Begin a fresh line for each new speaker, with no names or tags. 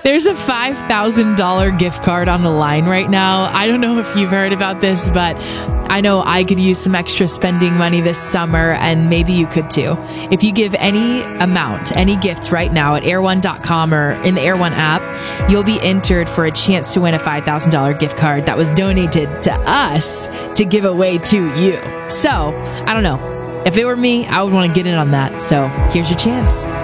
There's a $5,000 gift card on the line right now. I don't know if you've heard about this, but I know I could use some extra spending money this summer, and maybe you could too. If you give any amount, any gift right now at air1.com or in the Air One app, you'll be entered for a chance to win a $5,000 gift card that was donated to us to give away to you. So, I don't know. If it were me, I would want to get in on that. So, here's your chance.